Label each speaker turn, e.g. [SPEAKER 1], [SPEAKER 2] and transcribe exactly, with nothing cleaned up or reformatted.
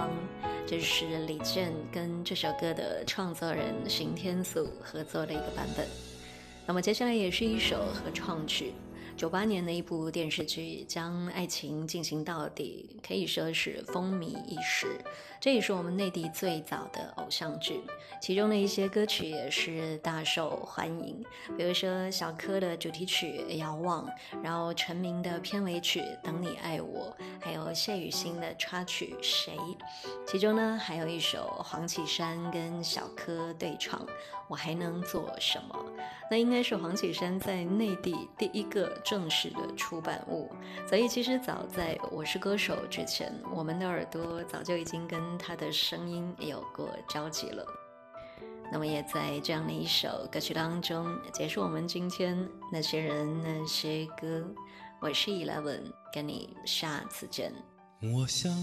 [SPEAKER 1] 光，这是李健跟这首歌的创作人邢天素合作的一个版本。那么接下来也是一首合唱曲，九八年的一部电视剧将爱情进行到底，可以说是风靡一时。这也是我们内地最早的偶像剧，其中的一些歌曲也是大受欢迎，比如说小柯的主题曲《遥望》，然后陈明的片尾曲《等你爱我》，还有谢雨欣的插曲《谁》。其中呢还有一首黄绮珊跟小柯对唱《我还能做什么》，那应该是黄绮珊在内地第一个正式的出版物，所以其实早在我是歌手之前，我们的耳朵早就已经跟他的声音有过交集了。那么也在这样的一首歌曲当中结束我们今天那些人那些歌。我是 Eleven， 跟你下次见。
[SPEAKER 2] 我想